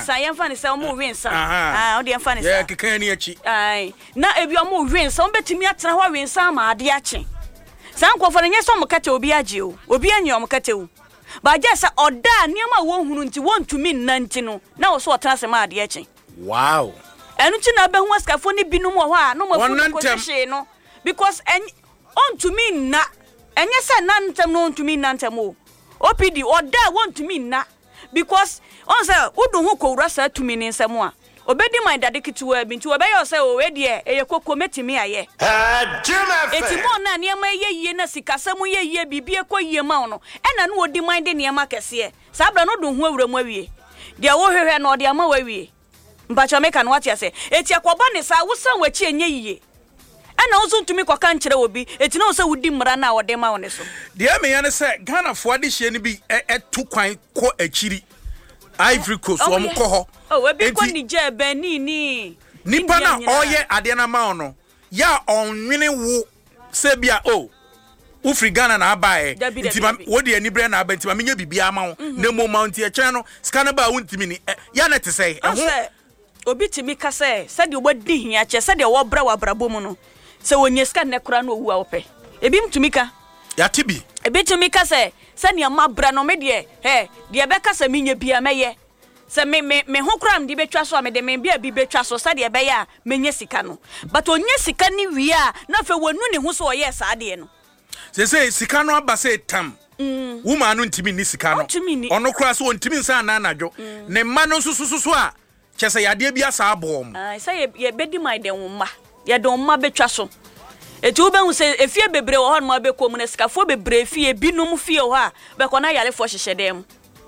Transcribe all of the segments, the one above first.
wensa yemfa ne se omo wensa o de yemfa ne se yeah kekan ni achi ai na ebi omo wensa o betimi atena ho wensa ma ade ache san kwofo ne nyeso mo kate obi age o obi anya mo kate o ba je se oda niam a wo hunu nti wontumi nnanti no na wo so otena se ma ade ache wow enu chi na be hu askafo ni binum wo ha no mafu ko hye no because ontumi nna enye se nantem no ontumi nantem o opidi oda wontumi nna because on say udu hu ko wura sa tumi ni nsem a obedi my dade kituwa bi nti obeyo say o we de eye kokko metimi aye etimo na niam ye na sikasam ye bibie koyie ma no ena no odi mind de niam akese sabra no du hu awura mu awie de wo hwehwe no de ama wawie mpacho meka no wate ase eti akoba ne sa wosan wachi enye yiye ana wo ntumi kwaka nkyere obi eti na wo se wudi mra na wo de ma wo ne so de me ya ne se Ghana fo ade hye ne bi etu kwan ko akiri Ivory Coast wo mko ho we bi ko Niger Benin ni nipa na oye ade na ma ono ya onwene wo se bia ufri Ghana na abae ntima wo de ani bre na aba ntima menya bibia ma wo na mo mount e kyen no ska na ba wo ntimi ni ya na te sei obi timi ka se de obodi hia che se de wo bra wa brabo mu no se wonye ska ne kura no owu a ope ebi mtumi ka ya tibi ebi tumi ka se ne ma bra no me de de be ka se menya bia meye se me ho kura mde betwa so me de me bia bi betwa so se de be ya menya sika no but onye sika ni wi a na fe wonu ne ho so oye sa de no se sika no aba se tam woman no ntimi ni sika no ono kura so ntimi nsa na anadwo ne ma no so a chese yade bia sa abom say ye bedi my den woma ye don ma betwa so etu be hu se efie bebre wo hon ma be kom na sikafo bebre fie binum fie ho a be kona yalefo hyehyɛ dem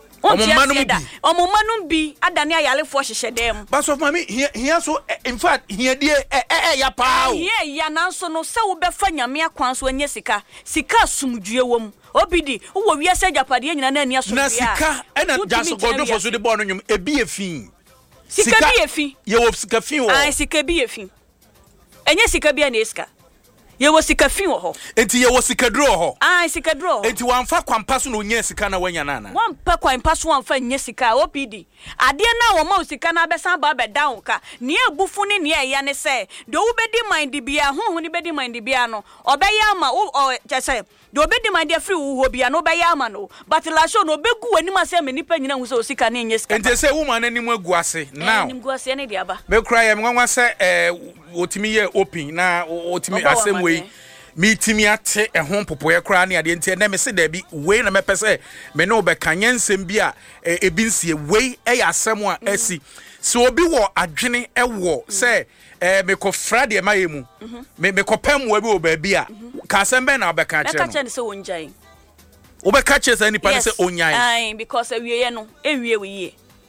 omomanum bi adane ayalefo hyehyɛ dem but of mami here so in fact here die ya paa here ya nanso no se wo be fa nyame akwan so anya sika sumdue wom obidi wo wiase japade nyina na ani aso na sika na jaso godo fo so de bo no nyum ebi efin sika bi efi ye wo sika fin wo sika bi efi enye sika bi na eska ye wo sika fin wo ho enti ye wo sika dro ho sika dro enti wanfa kwampa so no nya sika na wanya nana wanpa kwampa so wanfa nya sika opd ade na wo ma sika na besan ba be down ka ne abufu ne ya ne se de wo bedi mind bia hoho ne bedi mind bia no obeya ama o chese de obedi mind free wo ho bia no obeya ama no but la show no obegu wanim ase me nipa nyina hu se sika ne nya sika enti se woman anim agu ase now anim gu ase ne de aba me kra ye nwanwa se otimi ye open na otimi asem we mitimi ate ehon popoye kra ne ade enti na me se da bi we na me pese me no be kanyensem bi a ebi nsie we ya asem a asi so obi wo adwene wo se me ko fra de mayemu me ko pam wo bi o ba bi a ka asem be na obeka kire no ka kire se wonjai obeka kire se nipa se onyai because awieye no ewie we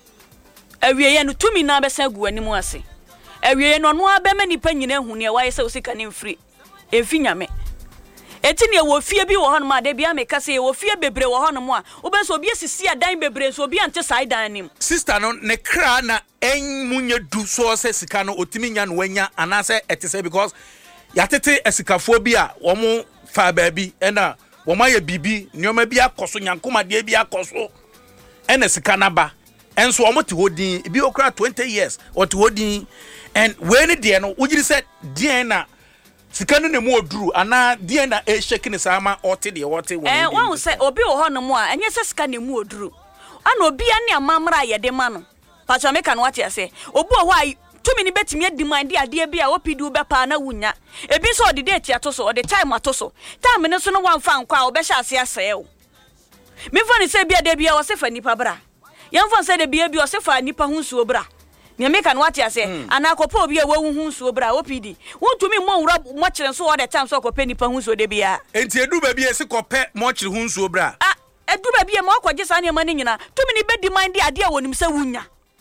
awieye no tumi na be sa gu animu ase awieye no no abema nipa nyina hu ne waye se osika ne mfiri emfi nyame eti ne wo fie bi wo hono ma de bia me kase wo fie bebre wo hono mo a wo be so obi asisi adan bebre so obi ante side dan nim sister no ne kra na enmunye du so se sika no otimi nya no wanya anase etese because yatete esikafo bi a wo mo fa baabi ena wo ma ya bibi nyoma bi akoso nyankoma de bi akoso ena sika na ba enso wo mo te hodin bi okra 20 years or te hodin and when de no ugiri said de na sika no nemu oduru ana de na shake ne sama ote de wote wo won say obi wo ho no mo a enye se sika nemu oduru ana obi ane amamra ye de ma no pacho meka no wate ase obi wo ho tumi ni betimi adimande ade bia opidu be pa na wunya ebi so de date atoso de time atoso time ne so no wanfa nkwa a obehya ase aseye o me fani se bia de bia wo se fa nipa bra yemfa se de bia wo se fa nipa hunsuo bra ne meka no wate ase anakopa obi a wawu hunsuo bra opidi wontumi mo wura mo kire so all the time so kopa nipa hunsuo de bia enti edu ba bia se kopa mo kire hunsuo bra edu ba bia mo akwaje sa ne ma ne nyina tumi ni be demand ade a wonim se wunya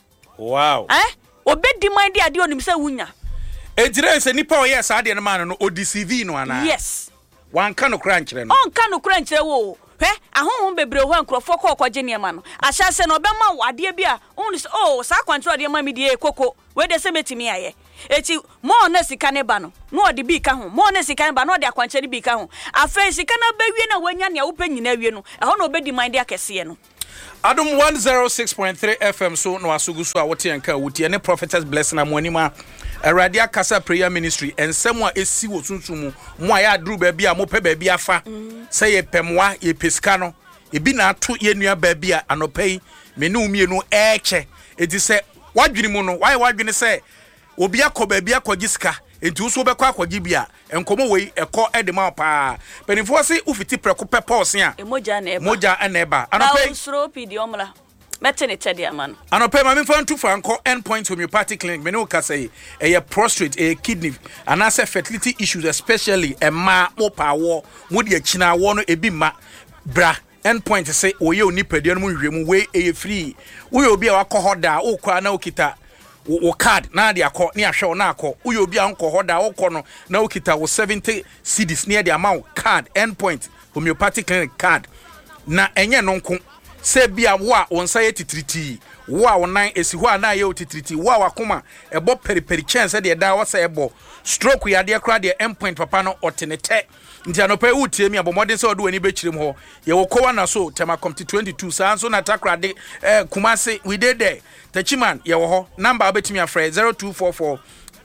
wow obedi mind ade onim se wunya ejire se nipa o yes ade no man no odcv no ana yes wan ka no kra nkyere no on ka no kra nkyere wo ahonhon bebre ho ankrofo ko kwaje ne ma no ahya se no bema ade bia on sa kwantre ade ma me die koko we de se metimi aye eti mo na sika ne ba no ode bi ka ho mo na sika ne ba no ode akwanche bi ka ho afa sika na ba wie na wanya ne wo pa nyina wie no ho no obedi mind akese no Adam 106.3 FM so no asugu so a wote enka wote ne prophetess blessing amonima Eradia Kasa Prayer Ministry ensemo a esi wo sunsumu mo aya aduru ba bia mo pe ba bia fa say ye pemwa ye pesika no ebi na ato ye nua ba bia anopai me ne umienu eche edi se wadwini mu no why wadwini se obi akọ ba bia akọgisika enti so be kwa akọgi bia enkomo wei ekọ edema pa penifo se ufiti preko pepos ya moja na eba anopai usro pidi omla metene tede aman anopai ma me fan tu fa anko endpoint homeopathic clinic me no ka say a prostate a kidney and as fertility issues especially a ma mo pawo mo de akina wo no ebi ma bra endpoint say oye onipadua no mu hwemu we e free we obi a wakohoda o kwa na okita wo card na de akọ ne ahwe na akọ uyo obi anko hoda okọ no na okita wo 70 cedis near the amount card endpoint homeopathic clinic card na enye no nko se bia wo a wonsa ye titriti wo a wonan esi ho na ye otitriti wo a wakoma ebo periperi chance de da wo sa ebo stroke ya de kra de endpoint papa no otenete nti anopa utie mi abomodin se odo ani be kirem ho ye wo kowa na so tema comti 22 sa so na takra de kumase we did there tachiman ye wo ho number obetimi afre 0244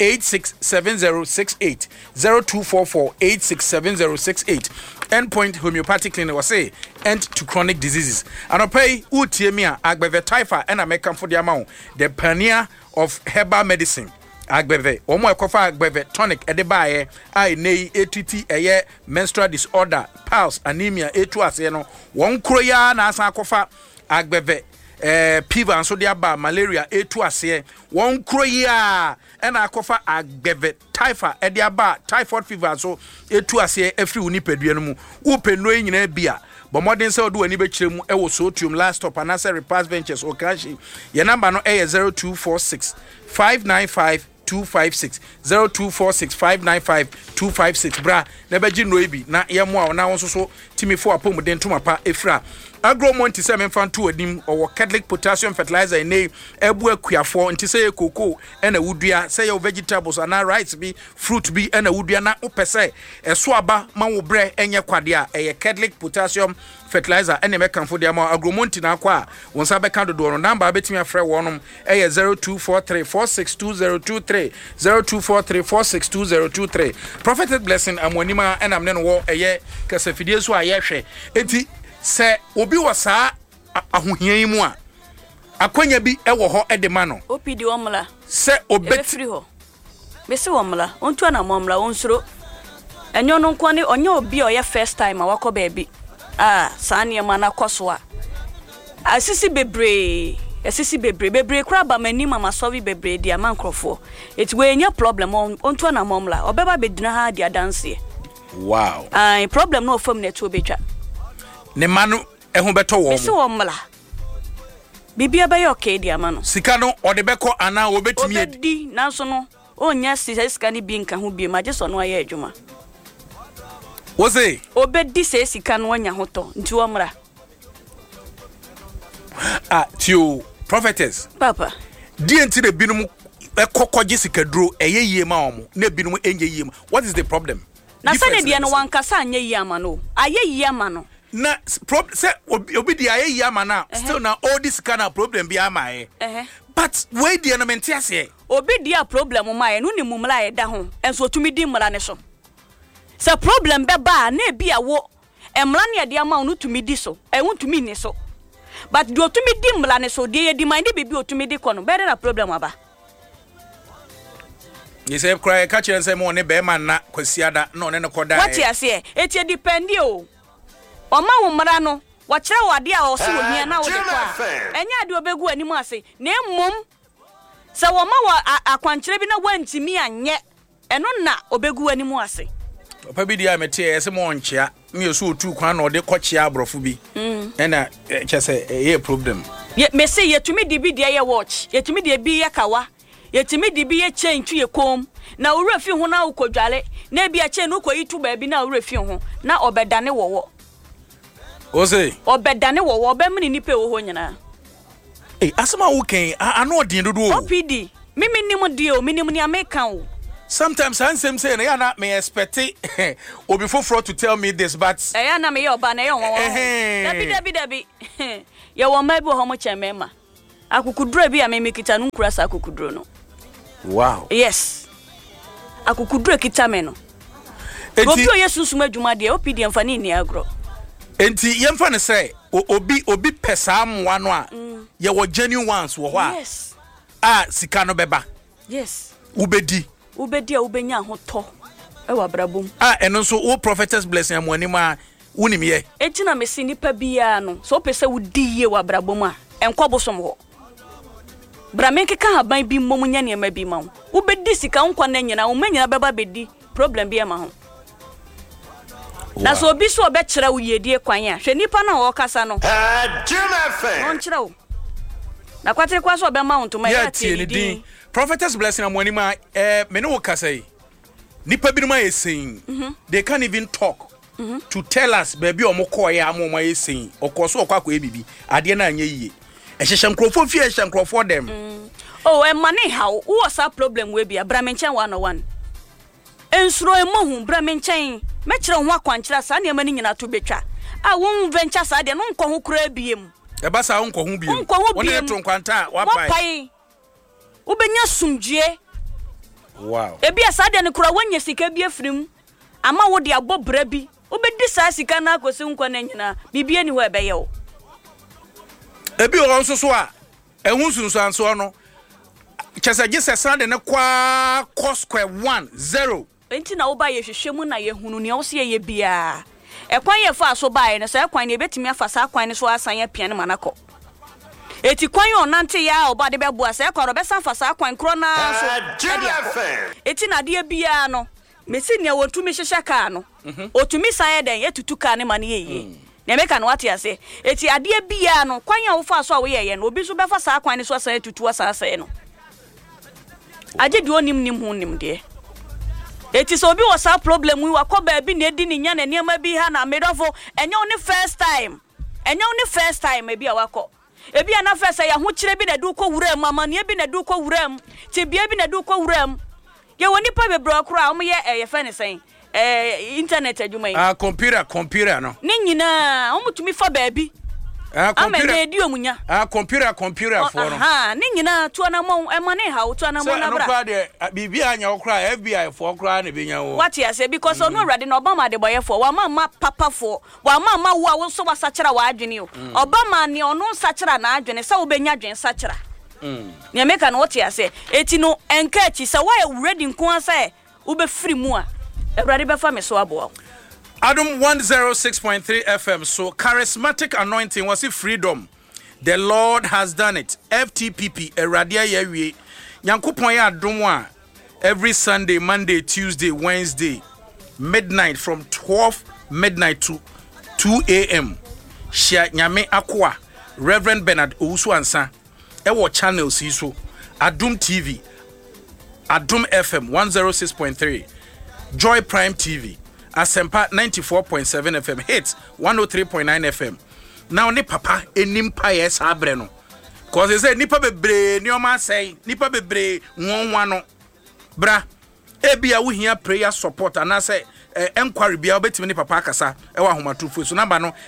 867068 0244 867068 endpoint homeopathic clinic was say end to chronic diseases anopa utie mi agbeve typha and american for the amount the pioneer of herbal medicine agbeve omo ekofa agbeve tonic edebaaye ai nei etuti eye menstrual disorder pulse anemia etu ase no won kro ya na asa akofa agbeve fever and so dia ba malaria etu ase won kro ya na akofa agbeve typhoid edia ba typhoid fever so etu ase afri unipadua no mu wo peno nyina bia but modern say odo ani be kiremu e wo sotium last stop and answer repass ventures o kashi your number no 0246 595 256 0246 595 256 bra na beji no ebi na yemo a na won so timifo apomuden tumapa efra agromonti se memfan to adim or Catholic potassium fertilizer ne ebu akuafo nti se koko na wudua se your vegetables and rice be fruit be na wudua na opese eso aba ma wo bre enye kwade a Catholic potassium fertilizer ene mekanfo de ama agromonti na akwa won sa be kan do no number betimi afre wonom 0243462023 0243462023 prophetic blessing amonima enam ne no wo kasafidie so ayehwe enti se obi wasa ahohia yi mu a akwanya bi ewo ho edema no opidi omla se obetri ho bese omla ontu na momla onsuro enyo no nkwane onye obi oye first time awakọ baabi sane ma na koso a asisi bebre kra ba mani mama sovi bebre dia mankrofo etwe enya problem ontu na momla obeba bedina ha dia dance wow problem no fam na tu obetwa ne manu ehun beto wo bese wo mla bibia be okay dia ma no sika no ode beko ana obetumi edi nanso no onya sika ni bi nka ho bi ma je so no aye adwuma woze obedi sika no onya ho to nti wo mra tio prophetess papa DNT de binum ekokoje sika duro eye yie ma omo na binum enye yie ma what is the problem na sane dia no wankasa anye yie ama no aye yie ama no na say obi dia aye yie ama na still na all this kind of problem bi ama but where the element ase obi dia problem ma no ni mumla ye da ho enso tumi di mra ne so se problem be ba na bia wo emra ne dia ma no tumi di so ehun tumi ni so but do tumi di mra ne so de ye di mind be bi otumi di kono be na problem aba you say cry catch and say mo ne be man na kwasiada no ne koda what you say it depend o ma wo mra no wo kire wade a wo so wo hia na wo de kwa enya de obegu animu ase na mmom se wo ma wo akwankire bi na wantimi anye eno na obegu animu ase papa bi dia mete ese mo nchia me oso otu kwan na ode kochia abrofo bi ena chese ye problem me say yetumi di bi dia ye watch yetumi di bi ye kawa yetumi di bi ye change ye kom na wura fi ho na ukodwale na bi a che no koyi tu ba bi na wura fi ho na obedane wowo Ose obedane wowo obemni nipe wo ho nyina asema wo ken ano odin dodo OPD mimi nim dio minim ni ameka wo sometimes handsome say na na me expect obi foforo to tell me this but na me yoba na yo wo dabi ye wo ma bi ho mo chemema akukuduro bi amemi kita no nkura sa akukuduro no wow yes akukuduro kita me no obi o yesusum adwuma de opidi emfa ni ni agro enti yemfa ne say obi pesa amwa no a ye wo genuine ones wo ho a yes sika no beba yes ubedi a ubenya ho to e wa brabom eno so wo prophetess blessing amwani ma wonim ye enti na mesi nipa bia no so pese wudi ye wa brabom a enkobosom ho bramenke ka haban bi mmom nya ne ma bi ma ho ubedi sika nkwa na nyina wo manyina beba bedi problem bi ma ho na so obi so obekira wo yedie kwan a hwe nipa na wo kasa no on kira wo na kwatre kwa so obema wo ntoma ya tie ni prophetess blessing amwani ma me ne wo kasa yi nipa bi no ma yesin they can't even talk to tell us baby omokoye amoma yesin okoso okwa ebibi ade na anya yiye ehhehye nkrofo fie ehhehye nkrofo dem money how what's that problem we be abramenchen 101 ensuro emohu bramenchen mekire ho akwankyira sa ne mani nyina to betwa won venture sa de no nkɔ ho kura biem eba sa nkɔ ho biem wona to nkwanta wapai ubenya sumdue wow ebi asa de ne kura wanya sika bi afirim ama wo de abobra bi ubedi sa sika na akosi nkɔ na nyina bibie ni ho ebeye wo ebi o nso so a ehun sunsu anso no kyesagye sesa de ne kwa square 10 enti na wo ba ye hwehwemu na ye hunu ne wo se ye bia ekwan ye fa so ba ye ne so ekwan ne betimi afa sa kwan ne so asan ya pian manako eti kwan yo nante ya oba de bebo asa ekwan ro besan fa sa kwan kro na so eti na de bia no mesi ne wotumi hyehye ka no otumi san ye den ye tutu ka ne mane ye ne meka no wate ase eti ade bia no kwan ya wo fa so a wo ye no obi so be fa sa kwan ne so asan tutu asa asa no aje di onim hu nim de eti so obi was a problem we wakɔ ba bi na edi ni nya na niam bi ha na medofo enye oni first time ebi a wakɔ ebi na first ya ho kyerɛ bi na du kɔ wuram amane bi na du kɔ wuram ti bia bi na du kɔ wuram ye woni pa bebro kora om ye ye ne sen internet adwuma yi computer no ne nyina omutumi fa ba bi computer di omunya computer for no ne nyina to na mo emane ha to na mo na bra so no de bibia anya okra FBI for okra na benya wo what you say because no ready no obama de boye for wa mama papa for wa mama wo so wasachira wa adwene o obama ne ono sachira na adwene se wo benya adwene sachira ne meka no what you say eti no enkachi se wa ready nko ase wo be free mu a Everybody be fa me so abo Adam 106.3 FM. So charismatic anointing was it freedom. The Lord has done it. FTPP Eradia Yewe. Yankupon ya Adumwa every Sunday, Monday, Tuesday, Wednesday, midnight from 12 midnight to 2 a.m. Shia Nyame Akwa, Reverend Bernard Owusu-Ansah. Ewo channels iso. Adum TV, Adum FM 106.3, Joy Prime TV. Asempa 94.7 FM, Hits 103.9 FM. Now ni papa enim pa yes abre no. Cause they say nipa bebre ni o ma say nipa bebre won no. Bra ebia wo hia prayer support and say enquiry bia obetimi ni papa akasa e wa homatufo so number no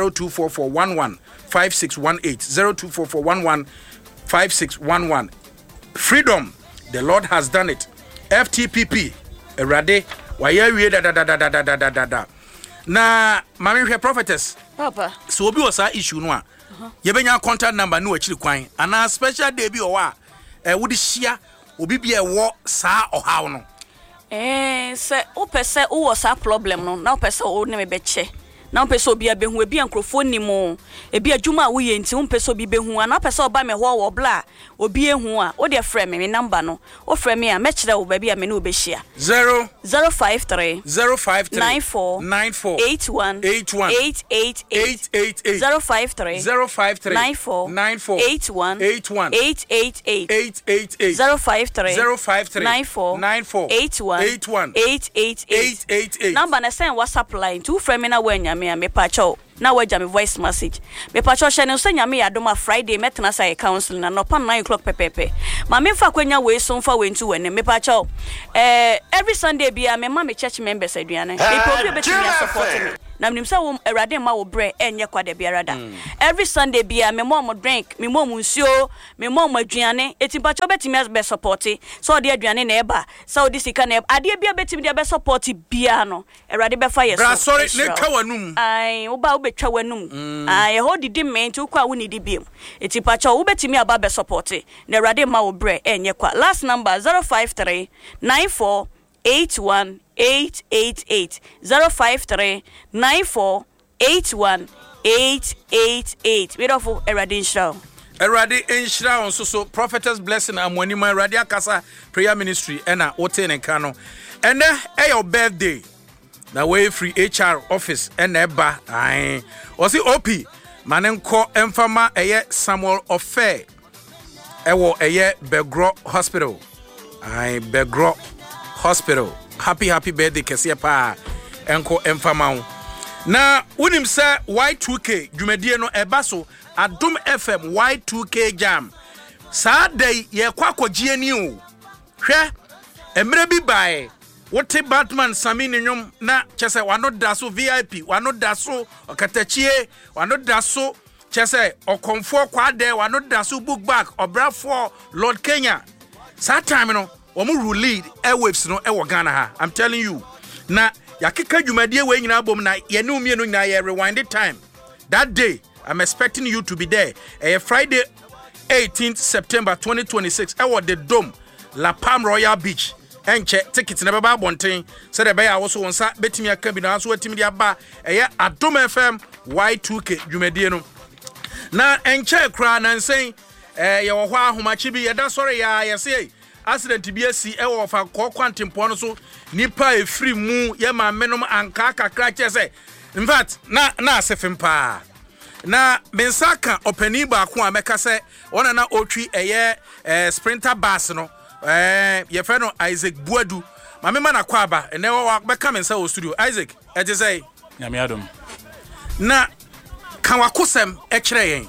0244115618 0244115611. Freedom, the Lord has done it. FTPP Erade waya wie da na mami hwe prophetess papa so obi was a issue no a ye benya contact number no akiri kwan ana special day bi o wa wodi hia obi bia wo sa ohaw no se o pese o was a problem no na o pese o ne me beche na o pese obi abehu ebi ankrofo nimo ebi adwuma wo ye nti o pese obi behu ana o pese oba me ho wo bla obi ehu a o de frɛ me number no o frɛ me a me kyerɛ wo ba bi a me no obehia 053 94 81 888 053 94 81 888 053 94 81 888 number na send WhatsApp line to frɛ me na wanya me pacho na waja me voice message me pacho hye so nya me yadoma Friday metena say council na no pan 9 o'clock pepepe ma me fa kwanya we so mfa we ntu wene me pacho every Sunday bia me ma me church members aduane me probably bet me support me na mnim say wo erade ma wo bre enye kwade biara da every Sunday bia me mom drink me mom nsuo me mom aduane etipa cho betimi be support so de aduane na eba so de sika na ade bia betimi de be support bia no erade be fa yeso sorry ne ka wanum ai wo ba wo betwa wanum ai ho didi ment wo kwa wo ni di biem etipa cho wo betimi aba be support na erade ma wo bre enye kwa last number 053 94 81888 053 94 81888 beautiful Eradi show. Eradi Inshra on so prophetess blessing amwani my Eradi Akasa prayer ministry ena wote ne kano. And your birthday. Na way free HR office eba ai. Osi OP manenko emfama eye Samuel Ofe. Ewo eye Begro Hospital. Ai Begro Hospital. Happy birthday kesiye pa enko emfama. Na unim say Y2K dwumadie no ebaso Adom FM Y2K jam. Saa day ye kwakogie ni o. Hwe emre bi bae. Wote Batman Sami nyom na chese wano daso VIP, wano daso okatachie, wano daso chese okomfo kwade, wano daso book back obrafo Lord Kenya. Saa time no omu rule airwaves no ewo Ghana ha. I'm telling you. Na yakika dwumadie we nyina bom na ye ne umienu nyina ye rewind time. That day I'm expecting you to be there. Friday 18th September 2026 ewo the Dome La Palm Royal Beach. Enche ticket na baba bonten se de be ya wo so wonsa betimi aka bi na so atimi dia ba Adom FM Y2K dwumadie no na enche kra na nsen ye wo hɔ ahomachi bi ye da sɔre ya ye se accident bi asi wo fa kwantempo no so nipa efiri mu ye ma menom anka kakra che se in fact na asefem pa na mensaka opani ba ko ameka se ona na otwi sprinter bus no your friend Isaac Buadu. My man akwaba and never walk back come and say studio. Isaac, I just say Yamiadum. Na Kawakusem Echre.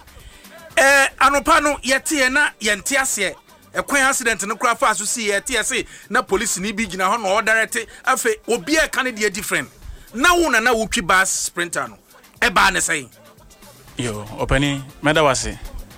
Anopano yeti na yentiase. A quaint accident no craft as you see a TSA. Na police ni big na hon or direct. Afe obi a Canada different. Na una na wuki bus sprinter no. Eba ne say. Yo, opani medawase.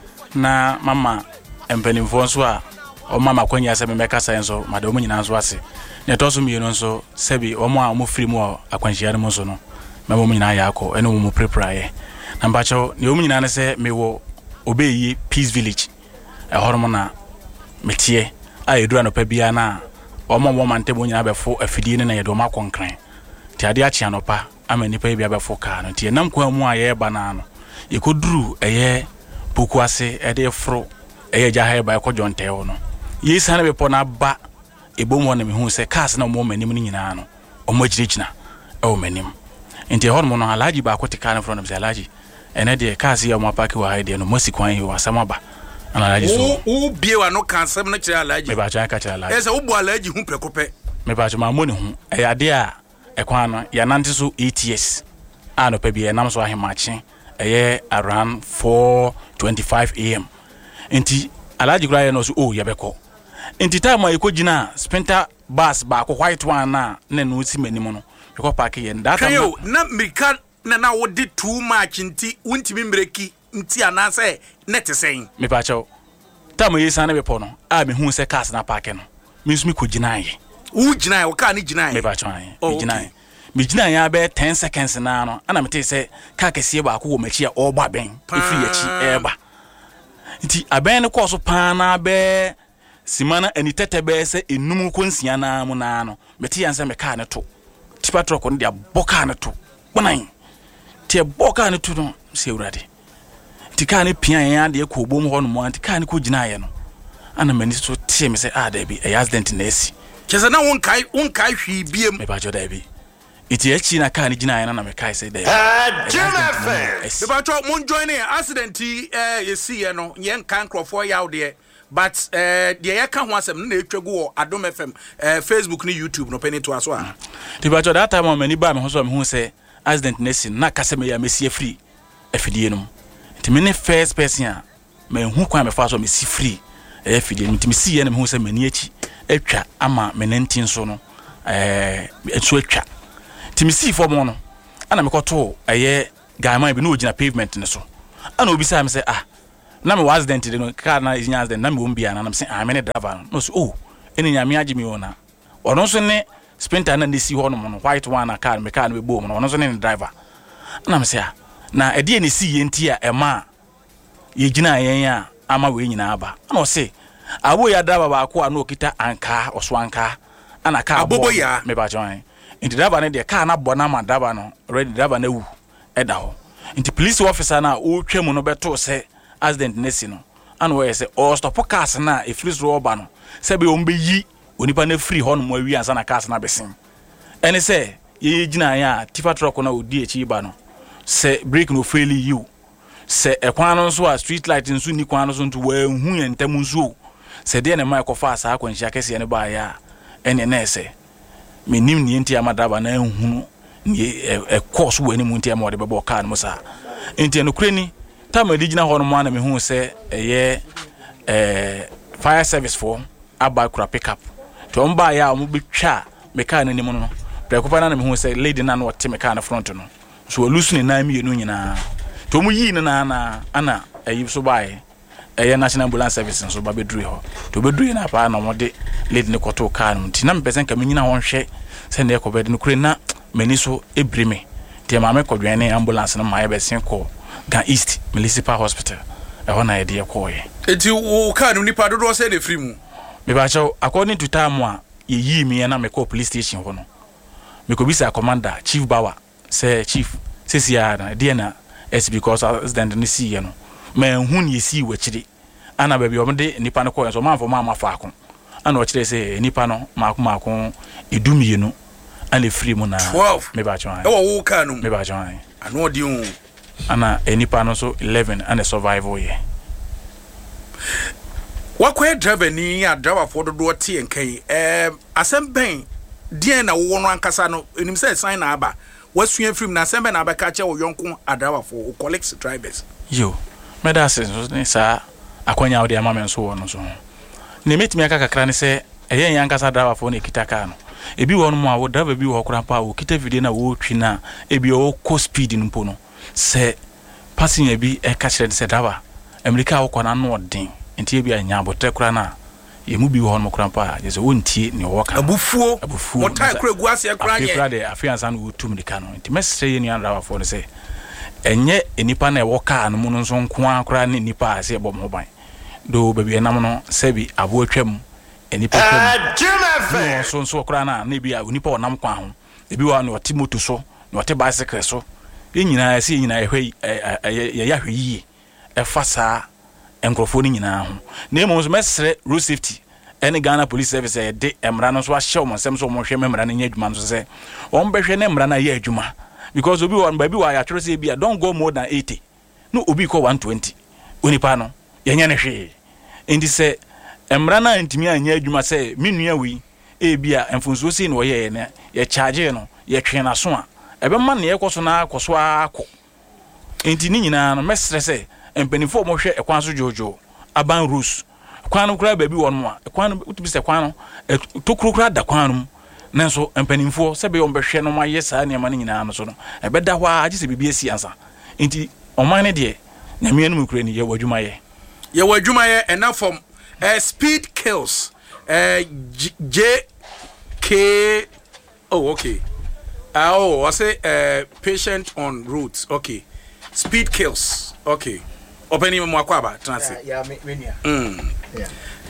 Na mama empeni mfonso o mama kwanya se me meka senso madam nyina nso ase ne to so mienu nso sebi o mo a mo free mo akwanhia no nso no me mo nyina ya akọ ene mo prepare na mbacho ne o nyina ne se me wo obeyi Peace Village e horomo na metie a edura no pa bia na o mo mante mo nyina befo afidie ne na yedo ma konkran ti ade achi anopa amani pa bia befo ka no ti enam kwa mu a ye ba na no yekoduru eye poku ase e de fro eye jaha ba ko jonte wo no yes na be pona ba ebom wona me hu se cars na mo manim ni nyina no o mo girigina e o manim enti hon mo no alaji ba ko tika na front of alaji ene de cars ya mo park wa haide no mo sikwan yi wasama ba ana alaji so u biewa no kansem na kire alaji me ba cha ka kire alaji ese u bu alaji hu prekope me ba cha ma mo ni hu e ade a e kwan no ya nante so 8 years ano pa bi e nam so ahemache e around 4:25 am enti alaji kura no so o yebeko enti time ay ko gina sprinter bus ba ko white one na no si manim no ko park ye data na mika na wo di too much nti untimi mbreki nti anase net sen me pa chaw time ye san na be po no a me hu se cars na park no me so me ko gina ye u gina ye o ka ni gina ye me pa chaw ye gina ye me gina ya be 10 seconds na no ana me te se ka kese ba ko wo machi a o ba ben efi ya chi e ba nti aben ne ko so pa na be simana eni tetebe se enum konsia na mu na no meti yanse me ka ne to tipa truck no dia boka ne to bonan tie boka ne to no se urade ti ka ne pia yan de ko bom ho no mo anti ka ne ko gina ye no ana mani so tie me se da bi e accident na esi chese na won kai hwi biem me ba jo da bi iti echi na ka ne gina ye na me kai se da me ba cho mon join accident ye si ye no yen kan crofo yaw de but the yaka ho asem na etwagu Adom FM Facebook ni YouTube no peni to aso a ti ba cho that time mani ba me ho so me hu se accident na si na kase me ya mesi free afidie no ti me ne first person a me hu kwa me fa so me si free afidie no ti me si ye na me hu se mani echi etwa ama me nantin so no etwa ti me si fo mo no ana me koto eye guy man bi no ogina pavement ne so ana obi say me say na me was accident de no car na is accident na me won bia na me say me ne driver no so eni nyame agi me wona ono so ne sprinter na si ho no mo white one na car me car na be bo mo ono so ne driver na me say na ede ne si ye ntia e ma ye gina yen a ama we nyina aba ana o say abo ya driver ba ko ana okita anka oso anka ana car abobo ya me ba join inti driver ne de car na bo na ma driver no already driver na wu eda ho inti police officer na o twam no beto say accident nesi no ana we say o stop cars na e free roll ba no say be o mbe yi onipa na free ho no mo awi ansa na cars na besim ene say ye gina ya tifa truck na odi echi ba no say brake no fail you say ekwan no so a street light nso ni kwan no so nto wa hu yentam nso say de na mai ko fa asa akwanhia kese ne ba ya ene na say menim ni enti amadaba na ehunu e course wo ani mu enti amode bebo car no sa enti no kurani ta ma digina ho no ma na me hu say eye fire service for aba kura pickup to mba ya mo betwa me car nanim no prekupa na me hu say lady na no te me car na front no so olusu ni na mi enu nyina to mu yi na ana ayi so bae national ambulance service so ba bedru ho to bedru na pa na mo de lady ne koto car no ti na me pesen ka me nyina ho hwe se ne ekobed no kure na mani so ebrime ti ma me kodwen ne ambulance no ma ye besen ko ga east municipal hospital e ho na ye de ko ye enti o car no nipa dodo se de free mu me ba chaw according to time a ye yi mi na me ko police station ho no me ko bisa commander chief bawa say chief sesia na de na es because accident ni si ye no me hun ye si wachiri ana ba bi o de nipa no ko so ma fo ma fa akon ana o kire say nipa no maako edumienu ana free mu na 12 me ba chaw e wo car no me ba chaw ana odi hu ana nipa no so 11 ana survival ye wakwe driver ni ya driver for do tie nkai asem ben die na wo no ankasa no enim say sign na aba wasua film na asem ben na aba ka che wo yonko driver for collect drivers yo medase ni sa akwanya wo de ama men so wo no so ne metimi aka kakra ne se eyen yankasa driver for ne kitaka no ebi wo no mo a wo driver bi wo kora pa wo kita video na wo twi na ebi wo ko speed npo no se passenger bi e ka kire se driver America wo kwana no odin enti ebi anya abotre kora na ye mu bi wo no kora pa je se wontie ne wo ka abufuo mo tai kora gu ase kora nye kora de afiansa no wotum nika no enti mesre ye ni driver for no se enye enipa na e wo ka no mu no so nko akora ne nipa ase bom ho ban do baby enam no sebi abo atwam enipa twam so kora na bi a onipa onam kwa ho ebi wa no ote moto so no ote bicycle so enyina ase enyina ehwe ya hwe yi e fasa enkrofo ni nyina ho na emo so mesre road safety ene Ghana police service e de emra no so ahye o nsem so mo hwe memra na nya adwuma no so se on behwe ne emra na ya adwuma because obi one baby wa ya twere se bia don't go more than 80 no obi ko 120 onipa no yenya ne hwe indi se emra na ntimi anya adwuma se menua wi e bia emfonso se no ye ne ye charge no ye twe na so a ebe ma ne ye koso na akoso akọ enti ni nyina no mesre se empanifo mo hwe ekwan so jojo aban rus kwan no kura baby won mo a kwan no utubi se kwan no tokuru kura da kwan no nanso empanifo se be on behwe no ma ye saa ne ma ni nyina no so no ebe da hwa agi se bibi esi ansa enti oman ne de na me anu kura ni ye wadwuma ye enough from speed kills JK oh okay I say patient on roads okay speed kills okay open him mwakwaba translate yeah mania yeah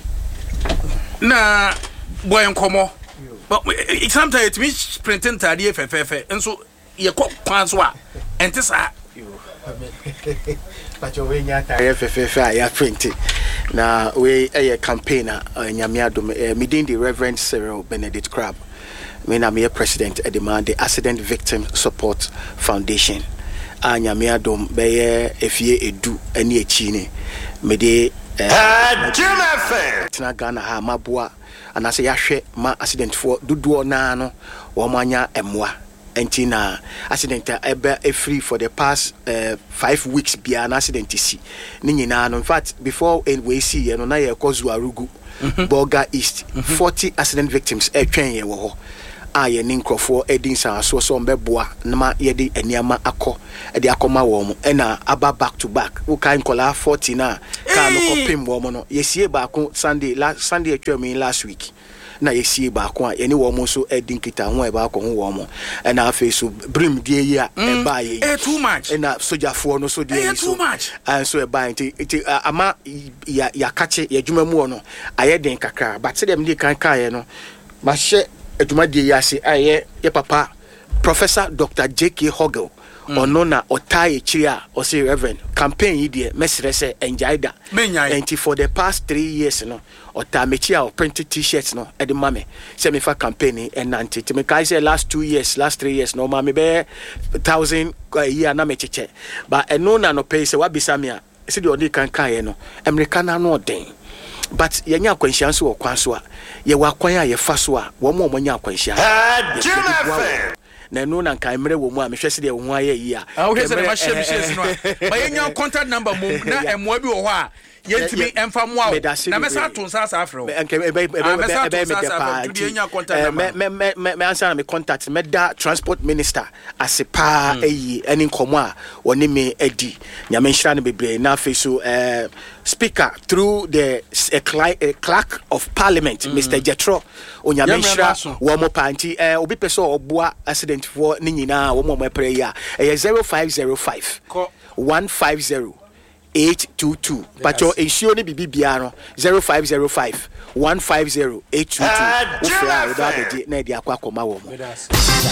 na boy nkomo but sometimes it means printing tadi fefe and so ye kwan so a ente sa but you wenya tare fefe ya print na we a campaigner nyamiadom meeting the Reverend Cyril Benedict Crab me na me president at the Accident Victim Support Foundation anyamiadom beye efie edu ani echi ne me de tena Ghana ha maboa anase yahwe ma accident for duduo na no wo manya emwa enti na accident ebe free for the past 5 weeks bia na accident si ni nyina no in fact before we see you know na ye kozu arugu Boga East 40 accident victims twen ye wo ho a ye ne nkrofo edin san so so mbeboa na ma ye de eniama akọ e de akọma wo mo na aba back to back wo kan kola 40 na ka no kopim wo mo no yesie ba ko Sunday atwa last week na yesie ba ko a ye ne wo mo so edin kita ho e ba ko ho wo mo na afi so brim die yi a e ba ye too much na sojafo no so die too much and so e ba nti ama ya kache ya dwuma mu no aye den kakra but se dem di kan ye no ma hye adwuma die yase aye ye papa Professor Dr. J.K. Hogel ono na otaye chiria o say reverend campaign yi de mesre se enjaida enti for the past 3 years no ota mechi a printed t-shirts no e de mame se me fa campaign and nanti me kai say last 3 years no mame be 1000 year na mecheche but eno na no pay se wa bisame a se de odi kan kan ye no America na no den but yenya akwanhia so wo kwan so a ye wa kwan a ye fa so a wo mo nya akwanhia na no na kan mre wo mu a mehwese de wo ho aye yi a o hwese de ma share shares no ba yenya contact number mo na emoa bi wo ho a yentimi emfa mo a na mesa to nsa sa afro me answer na me contact me da transport minister asepa eyi eni nkomo a woni me edi nyame nhira ne bebre na fe so speaker through the clerk of parliament Mr. Jetro onyame nhira wo mo panti obi peso oboa accident for ni nyina wo mo pre ya 0505 150 822 pacho ensure ni bibia no 0505 150 822 ufra oda beje na dia akwa koma wo mo